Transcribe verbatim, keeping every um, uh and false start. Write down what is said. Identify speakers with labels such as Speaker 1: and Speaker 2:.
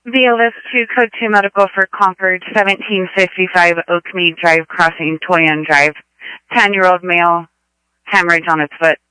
Speaker 1: B L S two Code two Medical for Concord, seventeen fifty-five Oakmead Drive, Crossing, Toyon Drive. ten-year-old male, hemorrhage on its foot.